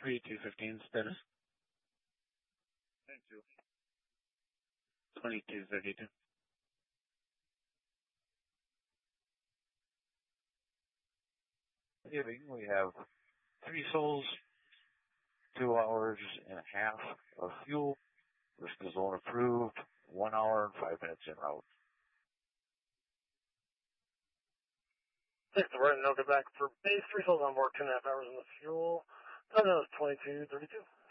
3215 status. Thank you. 2232. Giving, we have 3 souls, 2 hours and a half of fuel. Risk is zone approved. 1 hour and 5 minutes en route. Thanks for running. I'll get back for base. 3 souls on board, 2.5 hours in the fuel. Time now is 22:32.